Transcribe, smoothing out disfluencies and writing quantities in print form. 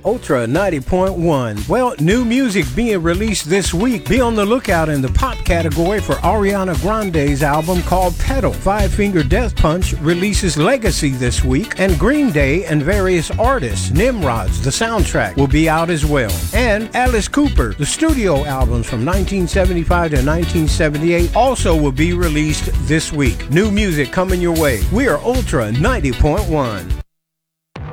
Ultra 90.1. Well, new music being released this week. Be on the lookout in the pop category for Ariana Grande's album called Pedal. Five Finger Death Punch releases Legacy this week, and Green Day and various artists, Nimrods, the soundtrack, will be out as well. And Alice Cooper, the studio albums from 1975 to 1978, also will be released this week. New music coming your way. We are Ultra 90.1.